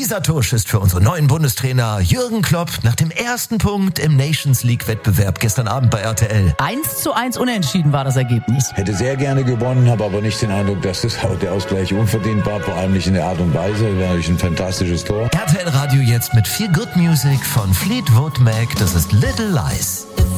Dieser Tusch ist für unseren neuen Bundestrainer Jürgen Klopp nach dem ersten Punkt im Nations League-Wettbewerb gestern Abend bei RTL. 1:1 unentschieden war das Ergebnis. Hätte sehr gerne gewonnen, habe aber nicht den Eindruck, dass das der Ausgleich unverdient war, vor allem nicht in der Art und Weise. War natürlich ein fantastisches Tor. RTL Radio jetzt mit viel Good Music von Fleetwood Mac, das ist Little Lies.